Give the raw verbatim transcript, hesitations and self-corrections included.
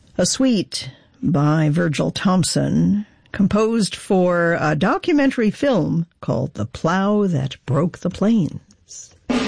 A suite by Virgil Thompson, composed for a documentary film called The Plow That Broke the Plains.